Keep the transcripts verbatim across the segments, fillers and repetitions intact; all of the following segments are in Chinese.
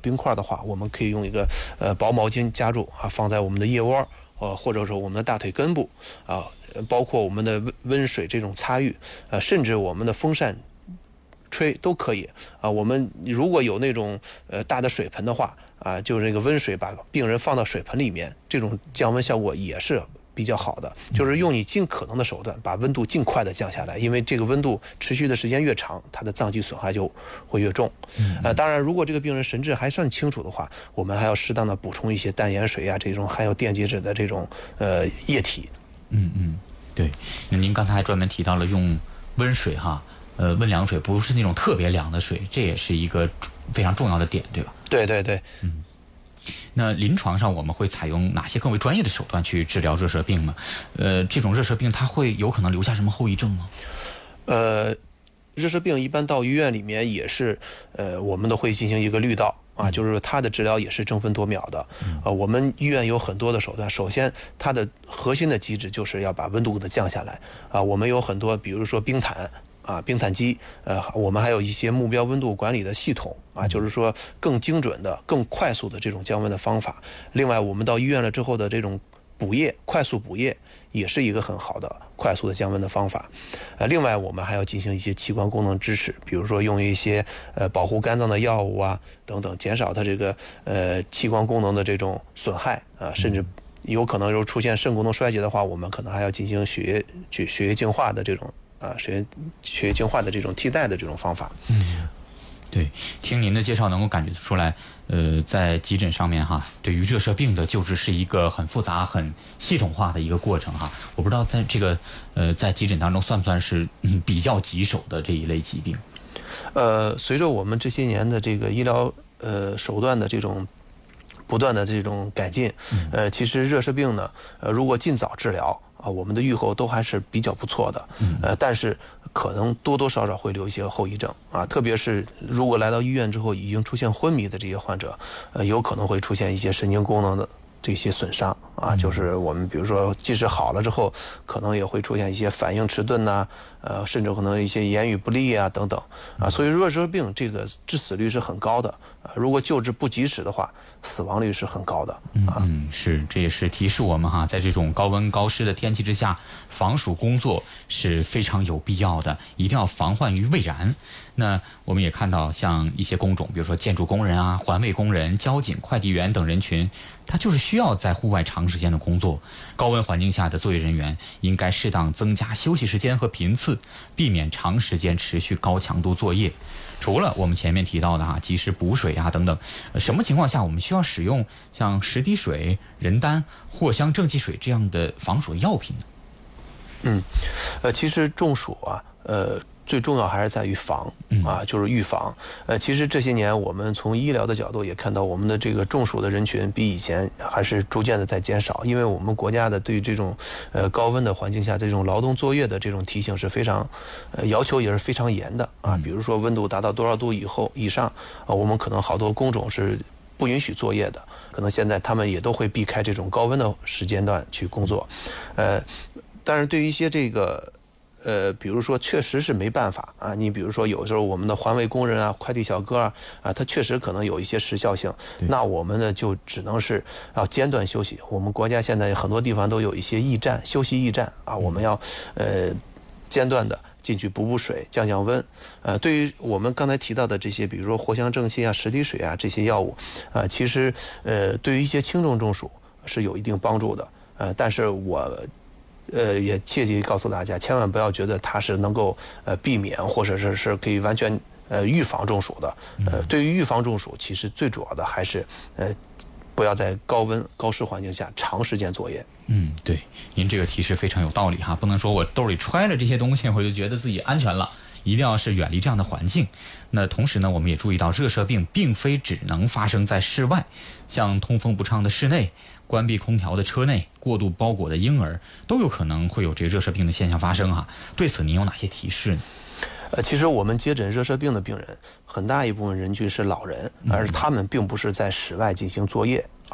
冰块的话，我们可以用一个呃薄毛巾夹住啊，放在我们的腋窝，呃，或者说我们的大腿根部啊，包括我们的温温水这种擦浴，呃，甚至我们的风扇吹都可以啊。我们如果有那种呃大的水盆的话啊，就是那个温水把病人放到水盆里面，这种降温效果也是比较好的，就是用你尽可能的手段把温度尽快的降下来，因为这个温度持续的时间越长，它的脏器损害就会越重。呃，当然，如果这个病人神志还算清楚的话，我们还要适当的补充一些淡盐水啊，这种含有电解质的这种呃液体。 嗯嗯，对。那您刚才还专门提到了用温水哈，呃，温凉水，不是那种特别凉的水，这也是一个非常重要的点，对吧？ 对对对， 嗯。那临床上我们会采用哪些更为专业的手段去治疗热射病呢？呃，这种热射病它会有可能留下什么后遗症吗？ 呃，热射病一般到医院里面也是，呃，我们都会进行一个滤道啊，就是它的治疗也是争分夺秒的。呃，我们医院有很多的手段，首先它的核心的机制就是要把温度给它降下来啊。我们有很多，比如说冰毯。啊，冰毯机，呃，我们还有一些目标温度管理的系统啊，就是说更精准的、更快速的这种降温的方法。另外，我们到医院了之后的这种补液、快速补液，也是一个很好的快速的降温的方法。呃，另外我们还要进行一些器官功能支持，比如说用一些呃保护肝脏的药物啊等等，减少它这个呃器官功能的这种损害啊，甚至有可能有出现肾功能衰竭的话，我们可能还要进行血液血液净化的这种。啊，血液血液净化的这种替代的这种方法。 嗯，对，听您的介绍能够感觉出来，呃，在急诊上面哈，对于热射病的救治是一个很复杂、很系统化的一个过程哈。我不知道在这个呃在急诊当中算不算是嗯比较棘手的这一类疾病？ 呃，随着我们这些年的这个医疗呃手段的这种不断的这种改进，呃，其实热射病呢，呃，如果尽早治疗。啊，我们的预后都还是比较不错的，呃，但是可能多多少少会留一些后遗症啊，特别是如果来到医院之后已经出现昏迷的这些患者，呃，有可能会出现一些神经功能的这些损伤啊，就是我们比如说，即使好了之后，可能也会出现一些反应迟钝呐、啊，呃，甚至可能一些言语不利啊等等啊，所以热射病这个致死率是很高的啊，如果救治不及时的话，死亡率是很高的啊。 嗯，是，这也是提示我们哈，在这种高温高湿的天气之下，防暑工作是非常有必要的，一定要防患于未然。那我们也看到，像一些工种，比如说建筑工人啊、环卫工人、交警、快递员等人群，他就是需要在户外长时间的工作。高温环境下的作业人员应该适当增加休息时间和频次，避免长时间持续高强度作业。除了我们前面提到的哈，及时补水啊等等，什么情况下我们需要使用像十滴水、人丹、藿香正气水这样的防暑药品呢？ 嗯，呃，其实中暑啊，呃。最重要还是在于防啊，就是预防。呃，其实这些年我们从医疗的角度也看到，我们的这个中暑的人群比以前还是逐渐的在减少，因为我们国家的对于这种呃高温的环境下这种劳动作业的这种提醒是非常，呃要求也是非常严的啊。比如说温度达到多少度以后以上啊，我们可能好多工种是不允许作业的，可能现在他们也都会避开这种高温的时间段去工作。呃，但是对于一些这个。呃，比如说，确实是没办法啊。你比如说，有时候我们的环卫工人啊、快递小哥啊，啊，他确实可能有一些时效性。那我们呢，就只能是要间断休息。我们国家现在很多地方都有一些驿站、休息驿站啊，我们要呃间断的进去补补水、降降温。呃，对于我们刚才提到的这些，比如说藿香正气啊、十滴水啊这些药物啊，其实呃对于一些轻中中暑是有一定帮助的。呃，但是我。呃，也切记告诉大家，千万不要觉得它是能够呃避免，或者是是可以完全呃预防中暑的。呃，对于预防中暑，其实最主要的还是呃不要在高温高湿环境下长时间作业。 嗯，对，您这个提示非常有道理哈，不能说我兜里揣了这些东西，我就觉得自己安全了。一定要是远离这样的环境。那同时呢，我们也注意到热射病并非只能发生在室外，像通风不畅的室内、关闭空调的车内、过度包裹的婴儿，都有可能会有这热射病的现象发生啊。对此您有哪些提示呢？ 呃，其实我们接诊热射病的病人，很大一部分人群是老人，而他们并不是在室外进行作业，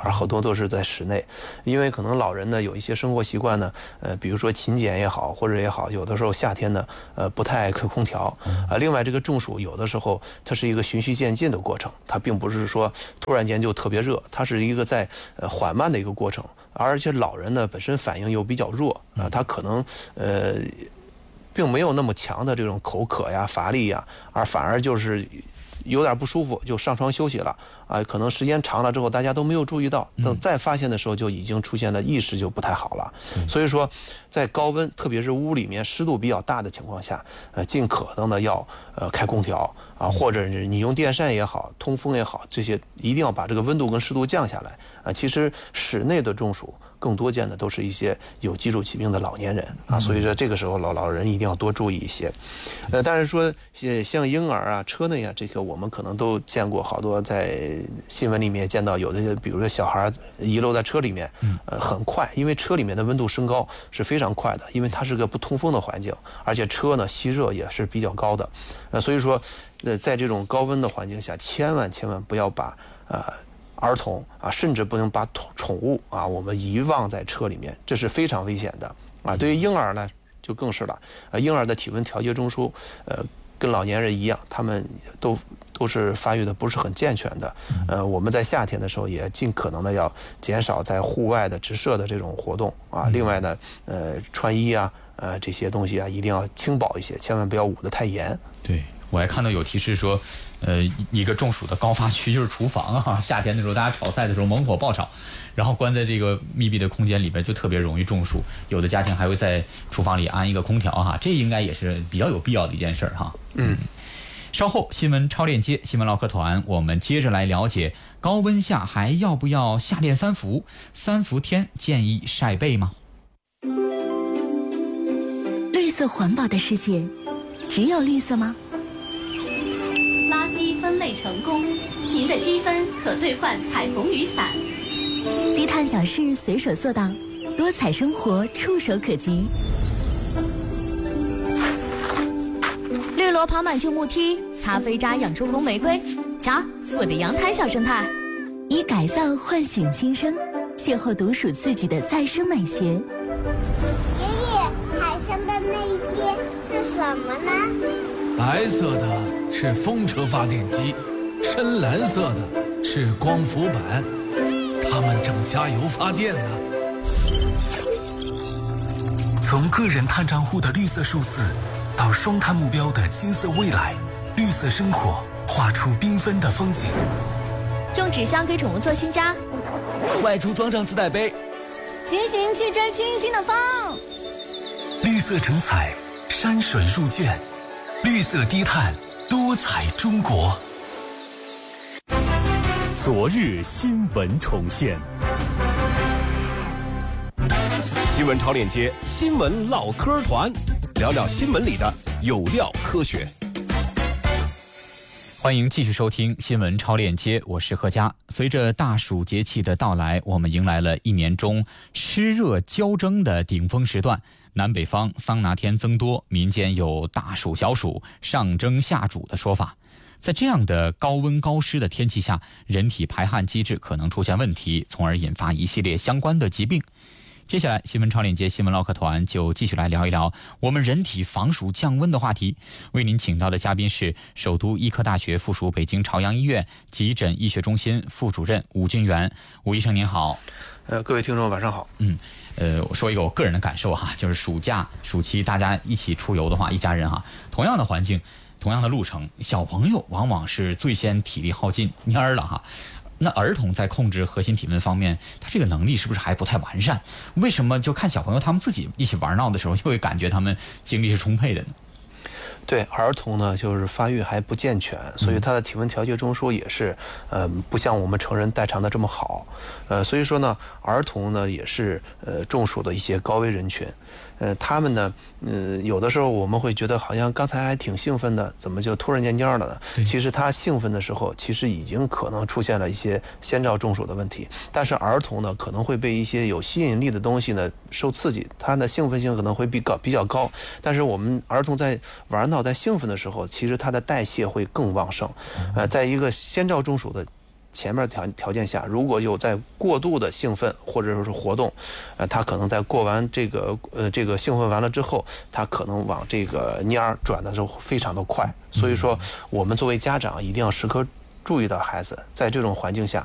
而好多都是在室内，因为可能老人呢有一些生活习惯呢，呃，比如说勤俭也好，或者也好，有的时候夏天呢，呃，不太爱开空调啊。另外，这个中暑有的时候它是一个循序渐进的过程，它并不是说突然间就特别热，它是一个在呃缓慢的一个过程。而且老人呢本身反应又比较弱啊，他可能呃并没有那么强的这种口渴呀、乏力呀，而反而就是有点不舒服就上床休息了啊，可能时间长了之后大家都没有注意到，等再发现的时候就已经出现了意识就不太好了。所以说在高温特别是屋里面湿度比较大的情况下，呃尽可能的要呃开空调啊，或者是你用电扇也好，通风也好，这些一定要把这个温度跟湿度降下来啊。其实室内的中暑更多见的都是一些有基础疾病的老年人啊，所以说这个时候老老人一定要多注意一些。呃，但是说像婴儿啊、车内啊，这个我们可能都见过好多，在新闻里面见到有的，比如说小孩遗漏在车里面，呃，很快，因为车里面的温度升高是非常快的，因为它是个不通风的环境，而且车呢吸热也是比较高的，呃，所以说，呃，在这种高温的环境下，千万千万不要把呃。儿童啊，甚至不能把宠物啊，我们遗忘在车里面，这是非常危险的啊。对于婴儿呢，就更是了。啊，婴儿的体温调节中枢，呃，跟老年人一样，他们都都是发育的不是很健全的。呃，我们在夏天的时候也尽可能的要减少在户外的直射的这种活动啊。另外呢，呃，穿衣啊，呃，这些东西啊，一定要轻薄一些，千万不要捂得太严。 对。我还看到有提示说，呃，一个中暑的高发区就是厨房啊。夏天的时候，大家炒菜的时候猛火爆炒，然后关在这个密闭的空间里边，就特别容易中暑。有的家庭还会在厨房里安一个空调哈，这应该也是比较有必要的一件事儿哈。嗯。稍后新闻超链接，新闻唠嗑团，我们接着来了解高温下还要不要夏练三伏？三伏天建议晒被吗？ 绿色环保的世界，只有绿色吗？ 垃圾分类成功，您的积分可兑换彩虹雨伞。 低碳小事随手做到，多彩生活触手可及。 绿萝爬满旧木梯，咖啡渣养出红玫瑰。瞧，我的阳台小生态。 以改造唤醒新生，邂逅独属自己的再生美学。爷爷，海上的那些是什么呢？ 白色的是风车发电机，深蓝色的是光伏板，它们正加油发电呢。 从个人碳账户的绿色数字，到双碳目标的金色未来，绿色生活画出缤纷的风景。 用纸箱给宠物做新家， 外出装上自带杯， 骑行去追清新的风。 绿色成彩，山水入卷。绿色低碳，多彩中国。 昨日新闻重现， 新闻超链接，新闻唠嗑团，聊聊新闻里的有料科学。 欢迎继续收听新闻超链接，我是贺佳。随着大暑节气的到来，我们迎来了一年中湿热交争的顶峰时段。南北方桑拿天增多，民间有大暑小暑、上蒸下煮的说法。在这样的高温高湿的天气下，人体排汗机制可能出现问题，从而引发一系列相关的疾病。接下来新闻超链接新闻唠嗑团就继续来聊一聊我们人体防暑降温的话题。为您请到的嘉宾是首都医科大学附属北京朝阳医院急诊医学中心副主任吴军元。吴医生您好。 呃，各位听众晚上好。 嗯，呃，我说一个我个人的感受哈，就是暑假暑期大家一起出游的话，一家人哈，同样的环境，同样的路程，小朋友往往是最先体力耗尽蔫儿了哈。那儿童在控制核心体温方面，他这个能力是不是还不太完善？为什么就看小朋友他们自己一起玩闹的时候，就会感觉他们精力是充沛的呢？ 对，儿童呢就是发育还不健全，所以他的体温调节中枢也是，呃，不像我们成人代偿的这么好，呃，所以说呢，儿童呢也是呃中暑的一些高危人群，呃，他们呢，呃，有的时候我们会觉得好像刚才还挺兴奋的，怎么就突然间蔫了呢？其实他兴奋的时候，其实已经可能出现了一些先兆中暑的问题。但是儿童呢，可能会被一些有吸引力的东西呢受刺激，他的兴奋性可能会比高比较高。但是我们儿童在玩闹在兴奋的时候，其实他的代谢会更旺盛。呃，在一个先兆中暑的前面条条件下，如果有在过度的兴奋或者说是活动，呃，他可能在过完这个呃这个兴奋完了之后，他可能往这个蔫儿转的时候非常的快。所以说，我们作为家长一定要时刻注意到孩子在这种环境下